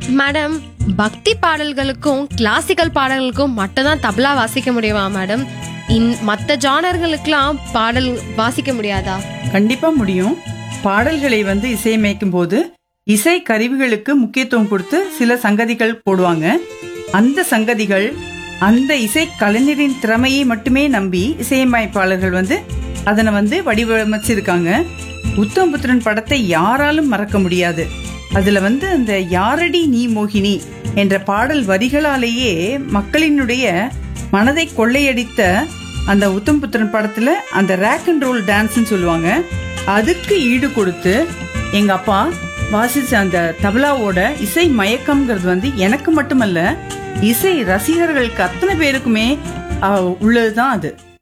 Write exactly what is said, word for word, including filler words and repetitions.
Madam, பக்தி பாடல்களுக்கும் classical பாடல்களுக்கும் மட்டும் தான் தபலா வாசிக்க முடியுமா மேடம்? இன் மற்ற ஜானர்களுக்கெல்லாம் பாடல் வாசிக்க முடியாதா? கண்டிப்பா முடியும். பாடல்களை வந்து இசையமைக்கும் போது இசை கருவிகளுக்கு முக்கியத்துவம் கொடுத்து சில சங்கதிகள் போடுவாங்க. அந்த சங்கதிகள் அந்த இசை கலைஞரின் திறமையை மட்டுமே நம்பி இசையமைப்பாளர்கள் வந்து அதனை வந்து வடிவமைச்சிருக்காங்க. உத்தமபுத்திரன் படத்தை யாராலும் மறக்க முடியாது. அதுல வந்து அந்த யாரடி நீ மோகினி என்ற பாடல் வரிகளாலேயே மக்களினுடைய மனதை கொள்ளையடித்த அந்த உத்தமபுத்திரன் படத்துல அந்த ராக் அண்ட் ரோல் டான்ஸ்ன்னு சொல்லுவாங்க, அதுக்கு ஈடு கொடுத்து எங்க அப்பா வாசிச்ச அந்த தபலாவோட இசை மயக்கம்ங்கிறது வந்து எனக்கு மட்டுமல்ல, இசை ரசிகர்களுக்கு அத்தனை பேருக்குமே உள்ளதுதான் அது.